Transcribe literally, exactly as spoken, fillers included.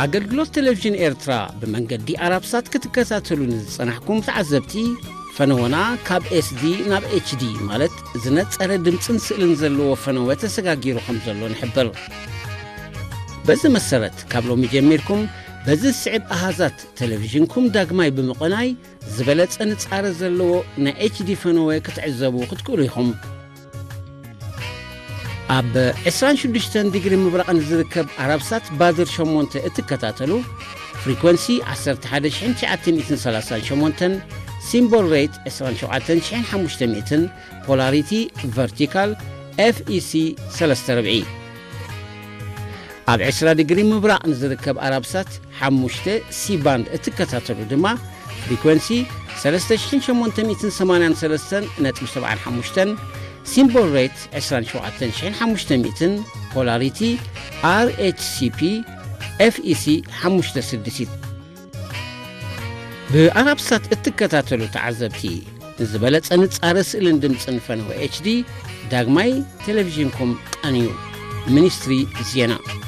አገልግሎት ቴሌቪዥን ኤርትራ በመንገዲ አራብሳት ክትከታተሉን ጽናሕኩም ተዓዘብቲ ፈነወና ካብ ኤስዲ ናብ ኤችዲ ማለት ዝነጸረ ድምጽን ስእልን ዘለዎ ፈነወ ተሰጋጊሩኩም ዘሎ ንሕብር በዚ መሰረት ካብ ሎሚ ጀሚርኩም በዚ ስዕብ አሃዛት ቴሌቪዥንኩም ዳግማይ ብምቕናይ ዝበለጸ ንጻረ ዘለዎ ና ኤችዲ ፈነወ ክትዕዘቡ ክትክእሉ ኢኹም ኣብ عشرين وستة ዲግሪ ምብራቕን ዝርከብ አራብሳት ባድር ሸሞንተ እትከታተሉ ፍሪኩዌንሲ عشرة آلاف وتسعمائة وثلاثة وثمانين ሲምቦል ሬት عشرين آلاف وخمسمائة ፖላሪቲ ቨርቲካል ኤፍ ኢ ሲ ثلاثة وأربعين ኣብ عشرين ዲግሪ ምብራቕን ዝርከብ አራብሳት ሓሙሽተ ሲ ባንድ እትከታተሉ ድማ ፍሪኩዌንሲ ثلاثة آلاف وثمانمائة وثمانية وثلاثين ነጥብ سبعة خمسة ሲምቦል ሬት عشرين آلاف وخمسمائة ፖላሪቲ አር ኤች ሲ ፒ ኤፍ ኢ ሲ خمسة وستين ብአራብሳት እትከታተሉ ተዓዘብቲ ዝበለጸ ንጻረ ስእልን ድምጽን ፈነወ ኤችዲ ዳግማይ ቴሌቪዥንኩም ቀንዩ ሚኒስትሪ ዜና